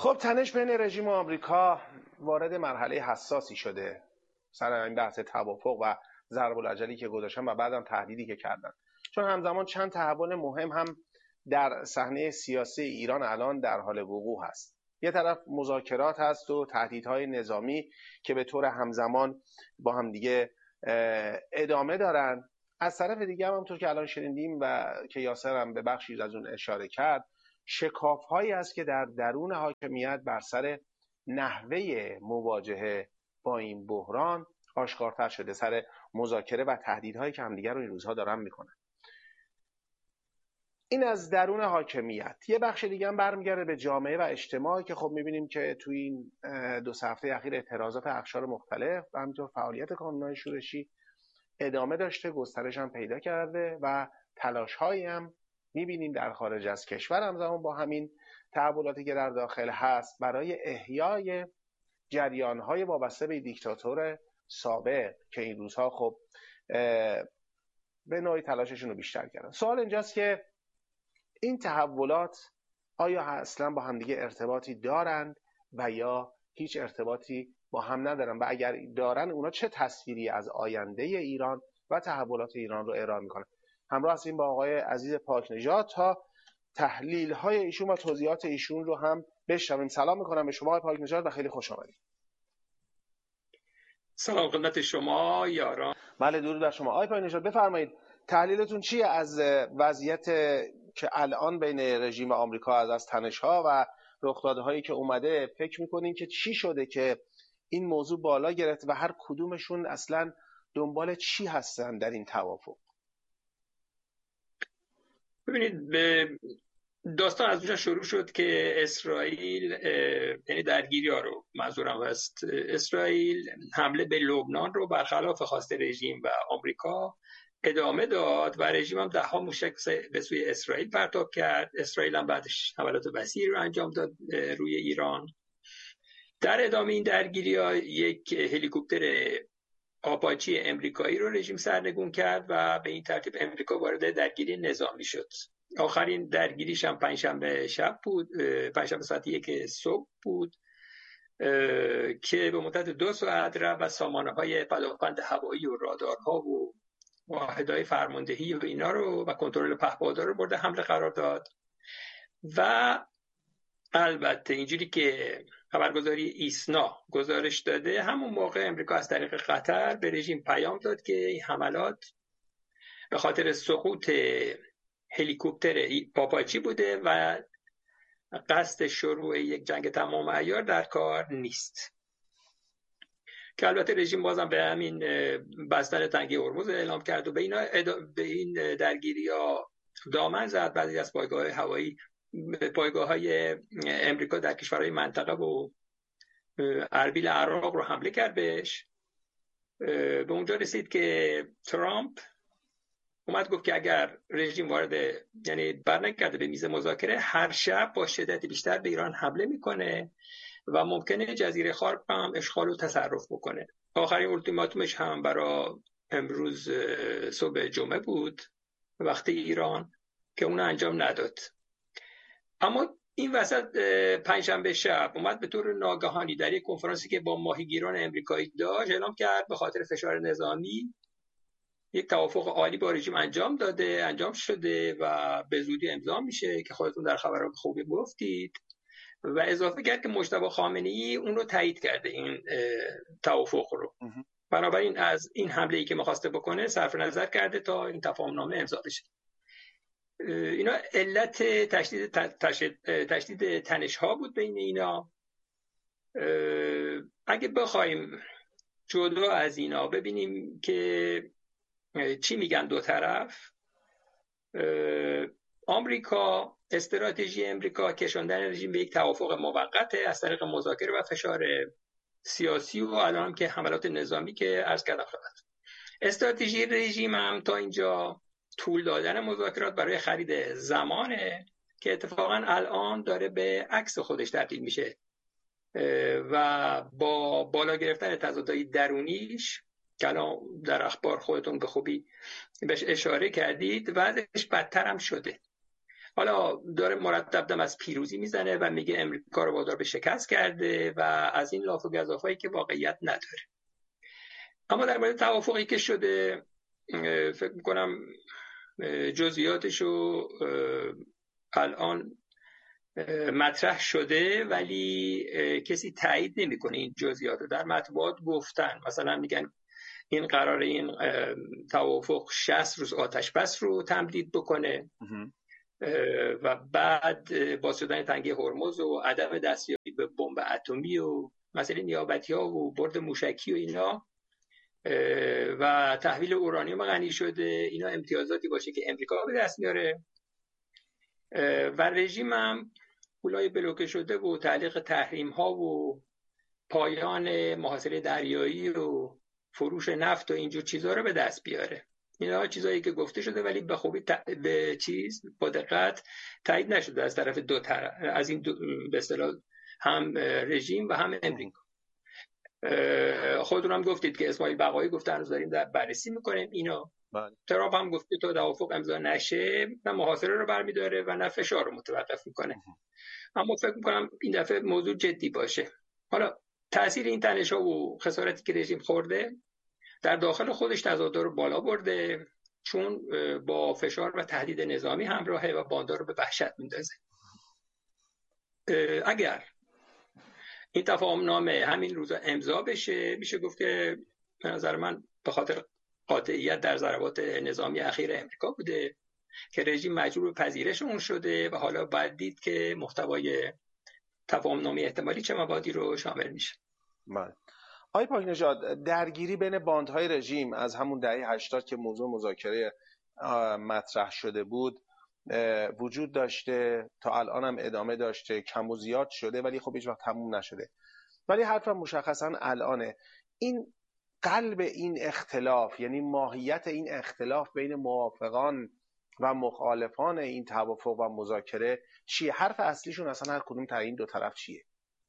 خب تنش بین رژیم و آمریکا وارد مرحله حساسی شده سر این بحث توافق و ضرب الاجلی که گذاشتن و بعدم تهدیدی که کردن، چون همزمان چند تحول مهم هم در صحنه سیاسی ایران الان در حال وقوع هست. یه طرف مذاکرات هست و تهدیدهای نظامی که به طور همزمان با هم دیگه ادامه دارن. از طرف دیگه هم همونطور که الان شنیدیم و که یاسر هم به بخشی از اون اشاره کرد، شکاف‌هایی است که در درون حاکمیت بر سر نحوه مواجهه با این بحران آشکارتر شده، سر مذاکره و تهدیدهایی که همدیگر رو این روزها دارن میکنن. این از درون حاکمیت. یه بخش دیگه هم برمیگرده به جامعه و اجتماع که خب میبینیم که توی این 2 هفته اخیر اعتراضات اقشار مختلف و همینطور فعالیت کانون‌های شورشی ادامه داشته، گسترش هم پیدا کرده و تلاش‌هایی هم میبینیم در خارج از کشور همزمان با همین تحولاتی که در داخل هست برای احیای جریان‌های وابسته به دیکتاتور سابق که این روزها خب به نوعی تلاششون رو بیشتر کردن. سوال اینجاست که این تحولات آیا اصلا با همدیگه ارتباطی دارند و یا هیچ ارتباطی با هم ندارن و اگر دارن اونا چه تصویری از آینده ایران و تحولات ایران رو ارائه میکنن؟ همراه هستیم با آقای عزیز پاکنژاد تا تحلیل های ایشون و توضیحات ایشون رو هم بشنویم. سلام میکنم به شما آقای پاکنژاد و خیلی خوش آمدید. سلام خدمت شما یاران. بله درود بر شما آقای پاکنژاد، بفرمایید تحلیلتون چیه از وضعیت که الان بین رژیم آمریکا از تنش‌ها و رخدادهایی که اومده؟ فکر میکنین که چی شده که این موضوع بالا گرفت و هر کدومشون اصلا دنبال چی هستن در این توافق؟ ببینید، داستان از اونجا شروع شد که اسرائیل، یعنی درگیری ها رو منظورم هست، اسرائیل حمله به لبنان رو برخلاف خواست رژیم و آمریکا ادامه داد و رژیم هم 10 موشک به سوی اسرائیل پرتاب کرد. اسرائیل هم بعدش حملات وسیعی رو انجام داد روی ایران. در ادامه این درگیری ها یک هلیکوپتر آپاچی امریکایی رو رژیم سرنگون کرد و به این ترتیب امریکا وارد درگیری نظامی شد. آخرین درگیریش هم پنجشنبه شب بود، پنجشنبه ساعت 1 صبح بود که به مدت 2 ساعت و سامانه‌های پدافند هوایی و رادارها و واحدهای فرماندهی و اینا رو و کنترل پهپادها رو مورد حمله قرار داد. و البته اینجوری که خبرگزاری ایسنا گزارش داده، همون موقع امریکا از طریق قطر به رژیم پیام داد که این حملات به خاطر سقوط هلیکوپتر آپاچی بوده و قصد شروع یک جنگ تمام عیار در کار نیست. که البته رژیم بازم به همین بستن تنگه هرمز اعلام کرد و به این درگیری‌ها دامن زد. بعضی از پایگاه‌های امریکا در کشورهای منطقه و اربیل عراق رو حمله کرد بهش. به اونجا رسید که ترامپ اومد گفت که اگر رژیم یعنی برنگرده به میز مذاکره، هر شب با شدت بیشتر به ایران حمله میکنه و ممکنه جزیره خارق هم اشغال و تصرف بکنه. آخرین اولتیماتومش هم برای امروز صبح جمعه بود وقتی ایران، که اون انجام نداد. اما این وسط پنجشنبه شب اومد به طور ناگهانی در یک کنفرانسی که با ماهیگیران امریکایی داشت اعلام کرد به خاطر فشار نظامی یک توافق عالی با رژیم انجام شده و به زودی امضا میشه که خودتون در خبرها خوبی گفتید. و اضافه کرد که مجتبی خامنه‌ای اون رو تایید کرده، این توافق رو. بنابراین از این حمله‌ای که می‌خواسته بکنه صرف نظر کرده تا این تفاهم‌نامه امضا بشه. اینا علت تشدید تنش‌ها بود بین اینا. اگه بخوایم جدا از اینا ببینیم که چی میگن دو طرف، آمریکا، استراتژی امریکا کشاندن رژیم به یک توافق موقت از طریق مذاکره و فشار سیاسی و الان که حملات نظامی که عرض کردم خدمت. استراتژی رژیم هم تا اینجا طول دادن مذاکرات برای خرید زمانه که اتفاقا الان داره به عکس خودش تبدیل میشه و با بالا گرفتن تضادهای درونیش که الان در اخبار خودتون به خوبی بهش اشاره کردید، وضعش بدتر هم شده. حالا داره مرتب دم از پیروزی میزنه و میگه امریکا رو وادار به شکست کرده و از این لاف و گزافایی که واقعیت نداره. اما در مورد توافقی که شده فکر میکنم جزئیاتشو الان مطرح شده، ولی کسی تایید نمیکنه این جزئیات رو. در مطبوعات گفتن، مثلا میگن این قرار این توافق 60 روز آتش بس رو تمدید بکنه و بعد با شدن تنگه هرمز و عدم دستیابی به بمب اتمی و مسئله نیابتی‌ها و برد موشکی و اینا و تحویل اورانیوم غنی شده، اینا امتیازاتی باشه که امریکا به دست میاره و رژیم هم پولای بلوکه شده و تعلیق تحریم ها و پایان محاصره دریایی و فروش نفت و اینجور چیزها رو به دست بیاره. اینا چیزایی که گفته شده ولی به خوبی با دقت تایید نشده از طرف دو طرف، از این به اصطلاح هم رژیم و هم امریکا. خودتون هم گفتید که اسماعیل بقایی گفته هنوز داریم در بررسی میکنیم اینو. ترامپ هم گفته تا توافق امضا نشه نه محاصره رو برمیداره و نه فشار رو متوقف میکنه. اما فکر میکنم این دفعه موضوع جدی باشه. حالا تاثیر این تنش‌ها و خسارتی که رژیم خورده در داخل خودش تضادها رو بالا برده، چون با فشار و تهدید نظامی همراهه و باندار رو به وحشت میندازه. اگر این تفاهم نامه همین روزا امضا بشه، میشه گفت که به نظر من به خاطر قاطعیت در ضربات نظامی اخیر امریکا بوده که رژیم مجبور به پذیرش اون شده و حالا باید دید که محتوای تفاهم نامه احتمالی چه مبادی رو شامل میشه. بله. آقای پاکنژاد، درگیری بین باندهای رژیم از همون دهه 80 که موضوع مذاکره مطرح شده بود وجود داشته، تا الان هم ادامه داشته، کم و زیاد شده ولی خب هیچ وقت تموم نشده. ولی حرفم مشخصا الانه، این قلب این اختلاف، یعنی ماهیت این اختلاف بین موافقان و مخالفان این توافق و مذاکره چیه؟ حرف اصلیشون اصلا هر کدوم تا این دو طرف چیه؟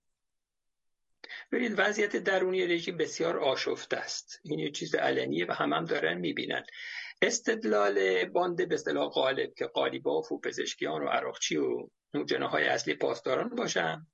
ببینید وضعیت درونی رژیم بسیار آشفته است. این یه چیز علنیه و هم دارن میبینن. استدلال باند به اصطلاح غالب که قالیباف و پزشکیان و عراقچی و جناح‌های اصلی پاسداران باشن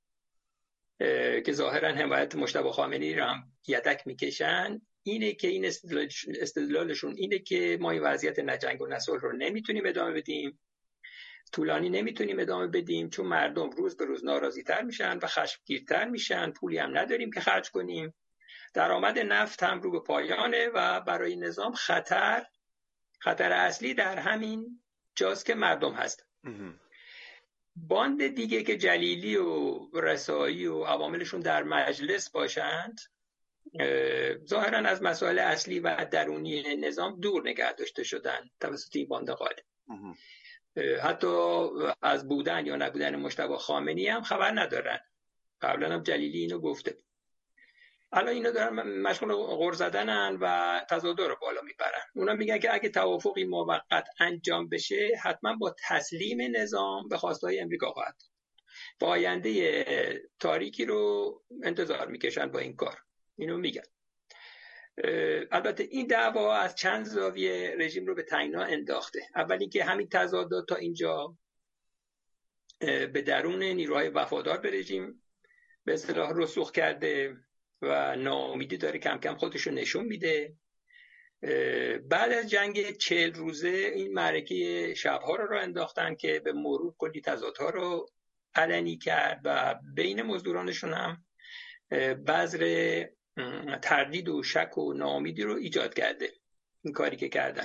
که ظاهرا حمایت مجتبی خامنه‌ای را هم یدک میکشن، اینه که این استدلالشون اینه که ما این وضعیت نه جنگ و نه صلح رو نمیتونیم ادامه بدیم، طولانی نمیتونیم ادامه بدیم، چون مردم روز به روز ناراضی‌تر میشن و خشمگین‌تر میشن، پولی هم نداریم که خرج کنیم، درآمد نفت هم رو به پایانه و برای نظام خطر اصلی در همین جاست که مردم هستن. باند دیگه که جلیلی و رسایی و عواملشون در مجلس باشند ظاهرا از مسائل اصلی و درونی نظام دور نگه داشته شدن توسط این باند غالب. حتی از بودن یا نبودن مجتبی خامنه‌ای هم خبر ندارن. قبلا هم جلیلی اینو گفته. الان اینا دارن مشغول غر زدنن و تضاد رو بالا میبرن. اونا میگن که اگه توافقی موقت انجام بشه حتما با تسلیم نظام به خواستهای امریکا خواهد. با آینده تاریکی رو انتظار میکشن با این کار. اینو میگن. البته این دعوا از چند زاویه رژیم رو به تنگنا انداخته. اولی که همین تضادات تا اینجا به درون نیروهای وفادار به رژیم به اصطلاح رسوخ کرده و ناامیدی داره کم کم خودش رو نشون میده. بعد از جنگ 40 روزه این معرکه شبها رو انداختن که به مرور کلی تضادها رو علنی کرد و بین مزدورانشون هم بذر تردید و شک و ناامیدی رو ایجاد کرده این کاری که کردن.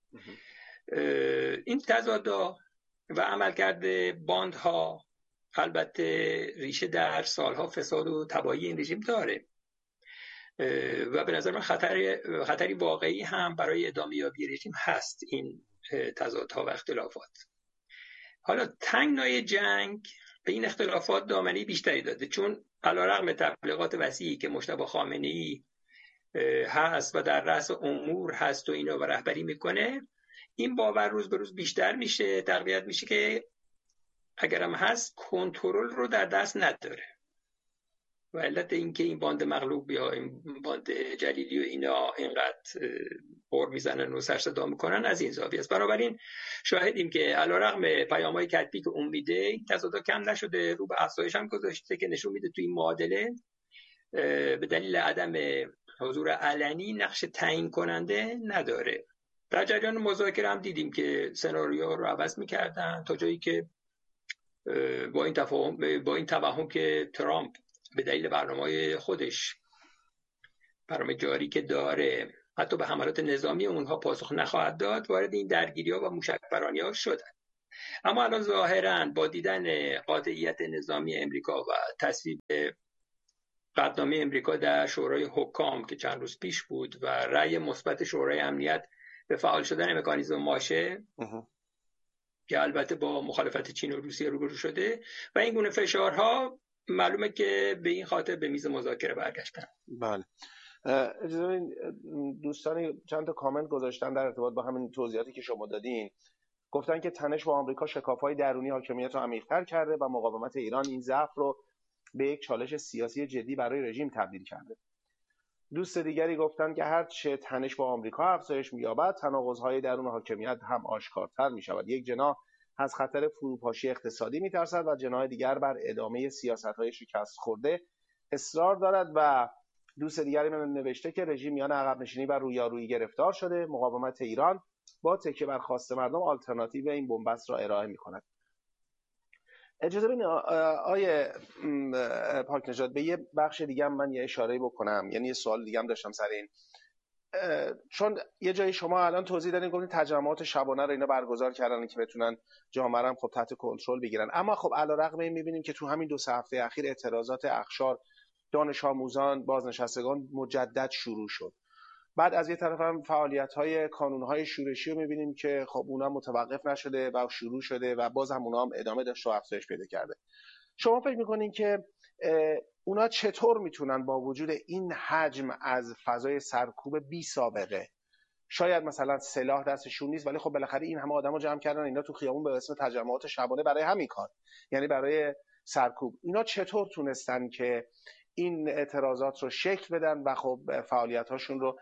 این تضادها و عملکرد باندها البته ریشه در سالها فساد و تباهی این رژیم داره و به نظر من خطری واقعی هم برای ادامه یابی رژیم هست این تضادها و اختلافات. حالا تنگنای جنگ به این اختلافات دامنه بیشتری داده، چون علیرغم تبلیغات وسیعی که مجتبی خامنه‌ای هست و در رأس امور هست و اینا و رهبری میکنه، این باور روز به روز بیشتر میشه، تقویت میشه که اگرم هست کنترل رو در دست نداره. و علت اینکه این باند مغلوب یا این باند جلیلی و اینا اینقدر بر میزنن و سر صدا میکنن از این زاویه است. بنابراین شاهدیم که علیرغم پیام‌های کتبی که اون میده تضاد کم نشده، رو به افزایش هم گذاشته که نشون میده توی این معادله به دلیل عدم حضور علنی نقش تعیین کننده نداره. در جریان مذاکره هم دیدیم که سناریو رو عوض میکردن تا جایی که با این توهم که ترامپ به دلیل برنامه‌های خودش، برنامه جاری که داره، حتی به حملات نظامی اونها پاسخ نخواهد داد، وارد این درگیری‌ها و موشک‌برانی‌ها شدن. اما الان ظاهراً با دیدن قاطعیت نظامی امریکا و تصویب قطعنامه امریکا در شورای حکام که چند روز پیش بود و رأی مثبت شورای امنیت به فعال شدن مکانیزم ماشه که البته با مخالفت چین و روسیه روبرو شده و این گونه فشارها معلومه که به این خاطر به میز مذاکره برگشتن. بله. اجازه بدین دوستانی چند تا کامنت گذاشتن در ارتباط با همین توضیحاتی که شما دادین. گفتن که تنش با آمریکا شکاف‌های درونی حاکمیت رو عمیق‌تر کرده و مقاومت ایران این ضعف رو به یک چالش سیاسی جدی برای رژیم تبدیل کرده. دوست دیگری گفتن که هرچه تنش با آمریکا افزایش می‌یابد، تناقض‌های درون حاکمیت هم آشکارتر می‌شود. یک جناح از خطر فروپاشی اقتصادی می‌ترسد و جناح دیگر بر ادامه سیاست‌های شکست خورده اصرار دارد و دوست دیگری من نوشته که رژیم میان عقب نشینی و رویارویی گرفتار شده. مقاومت ایران با تکیه بر خواست مردم آلترناتیو این بنبست را ارائه می‌کند. اجازه بدین آیه پاک نژاد به یه بخش دیگه هم من یه اشاره بکنم، یعنی یه سوال دیگه هم داشتم سر این، چون یه جایی شما الان توضیح دادین گفتین تجمعات شبانه رو اینا برگزار کردن که بتونن جامعه رو خب تحت کنترل بگیرن، اما خب علیرغم این می‌بینیم که تو همین 2 هفته اخیر اعتراضات اقشار، دانش آموزان، بازنشستگان مجدد شروع شد. بعد از یه طرف هم فعالیت‌های کانون‌های شورشی رو می‌بینیم که خب اونها متوقف نشده و شروع شده و باز هم اونها هم ادامه داشته و افزایش پیدا کرده. شما فکر می‌کنین که اونا چطور میتونن با وجود این حجم از فضای سرکوب بی سابقه، شاید مثلا سلاح دستشون نیست ولی خب بالاخره این همه آدمو جمع کردن اینا تو خیابون به اسم تجمعات شبانه برای همین کار، یعنی برای سرکوب، اینا چطور تونستن که این اعتراضات رو شکل بدن و خب فعالیت‌هاشون رو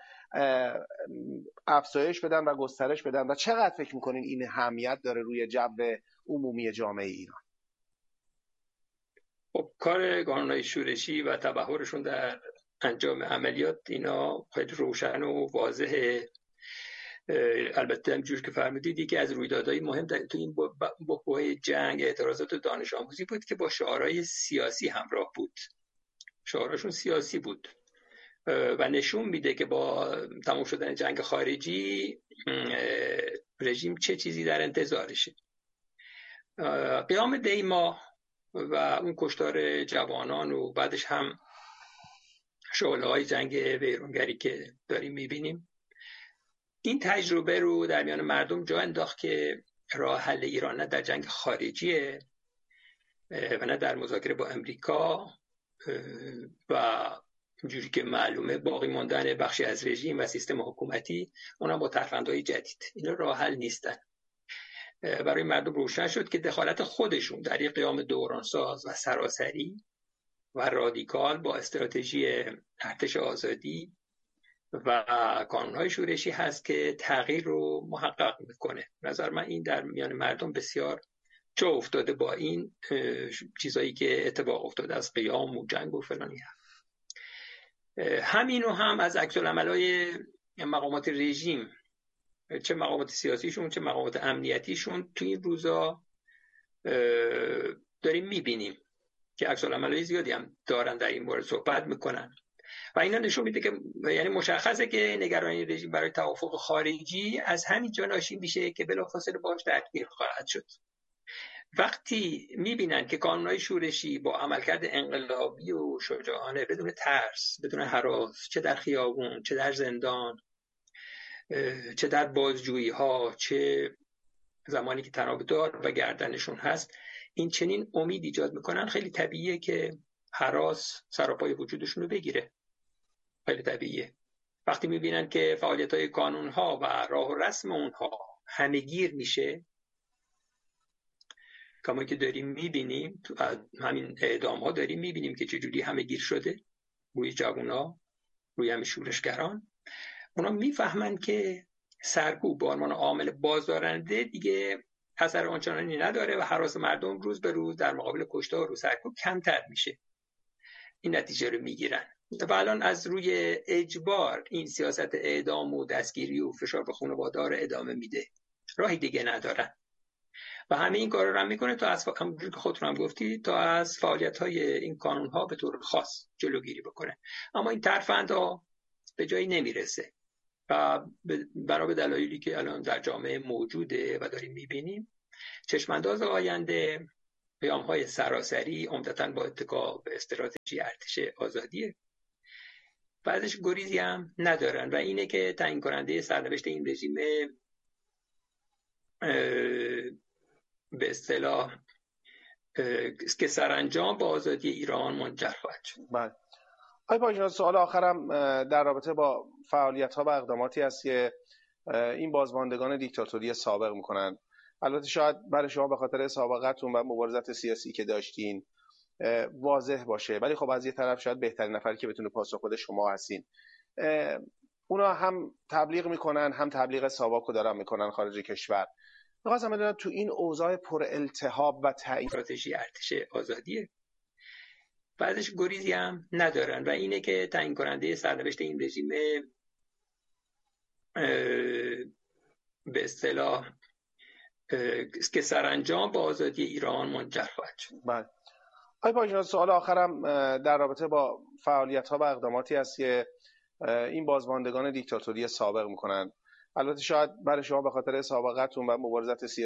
افزایش بدن و گسترش بدن و چقدر فکر می‌کنین این اهمیت داره روی جو عمومی جامعه ایران؟ خب کار گانون‌های شورشی و تبحرشون در انجام عملیات اینا خیلی روشن و واضحه. البته همجور که فرمودید یکی از رویدادهای مهم تو این بحبوحه جنگ اعتراضات دانش آموزی بود که با شعارهای سیاسی همراه بود. شعارشون سیاسی بود و نشون میده که با تمام شدن جنگ خارجی رژیم چه چیزی در انتظارشه. قیام دیما و اون کشتار جوانان و بعدش هم شعله‌های جنگ ویرانگری که داریم میبینیم، این تجربه رو در میان مردم جا انداخت که راه حل ایران نه در جنگ خارجیه و نه در مذاکره با امریکا و اینجوری که معلومه باقی ماندن بخشی از رژیم و سیستم حکومتی، اونم با ترفندهای جدید. اینا راه حل نیستن. برای مردم روشن شد که دخالت خودشون در یک قیام دورانساز و سراسری و رادیکال با استراتژی ارتش آزادی و کانون‌های شورشی هست که تغییر رو محقق میکنه. نظر من این در میان مردم بسیار جا افتاده با این چیزایی که اتفاق افتاده از قیام و جنگ و فلانی هم. همینو هم از عکس‌العمل‌های مقامات رژیم، چه مقامات سیاسیشون چه مقامات امنیتیشون، تو این روزا داریم میبینیم که عکس‌العمل‌های زیادی هم دارن در این مورد صحبت میکنن و اینا نشون میده که یعنی مشخصه که نگرانی رژیم برای توافق خارجی از همین جا ناشی میشه که بلافاصله باهاش درگیر خواهد شد. وقتی میبینن که کانون‌های شورشی با عملکرد انقلابی و شجاعانه بدون ترس، بدون هراس، چه در خیابون چه در زندان چه در بازجویی ها چه زمانی که تنابدار و گردنشون هست، این چنین امید ایجاد میکنن، خیلی طبیعیه که هراس سراپای وجودشون رو بگیره. خیلی طبیعیه. وقتی میبینن که فعالیت‌های کانون‌ها و راه و رسم اونها همه‌گیر میشه، کما که داریم میبینیم تو همین اعدام ها داریم میبینیم که چجوری همه گیر شده روی جوونا، روی همه شورشگران. اونا میفهمن که سرکوب به عنوان عامل بازدارنده دیگه اثر آنچنانی نداره و هراس مردم روز به روز در مقابل کشتار و سرکوب کمتر میشه. این نتیجه رو میگیرن و الان از روی اجبار این سیاست اعدام و دستگیری و فشار به خانواده رو ادامه میده، راهی دیگه ندارن و همه این کار رو هم میکنه تا از همونجور که خودتون هم گفتی تا از فعالیت‌های این کانون‌ها به طور خاص جلوگیری بکنه. اما این ترفندها به جایی نمیرسه و بنا به دلایلی که الان در جامعه موجوده و داریم میبینیم، چشمانداز آینده پیام‌های سراسری عمدتاً با اتکا به استراتژی ارتش آزادیه و ازش گریزی هم ندارن و اینه که تعیین کننده سرنوشت این رژیم به اصطلاح که سرانجام با آزادی ایران منجر خواهد شد. بله. آقای پاژان، سوال آخرم در رابطه با فعالیت‌ها و اقداماتی است که این بازماندگان دیکتاتوری سابق میکنن. البته شاید برای شما به خاطر سابقتون و مبارزات سیاسی که داشتین واضح باشه، ولی خب از یه طرف شاید بهترین نفری که بتونه پاسخ بده شما هستین. اونا هم تبلیغ میکنن، هم تبلیغ ساواکو دارن میکنن خارج کشور. می‌خواستم بدونم تو این اوضاع پر التهاب و تعیین استراتژی ارتش آزادیه و ازش گریزی هم ندارن و اینه که تعیین کننده سرنوشت این رژیم به اصطلاح که سرانجام با آزادی ایران منجر خواهد شد. بله. آقای پاژان، سوال آخرم در رابطه با فعالیت‌ها و اقداماتی است که این بازماندگان دیکتاتوری سابق میکنن. البته شاید برای شما به خاطر سابقتون و مبارزات سیاسی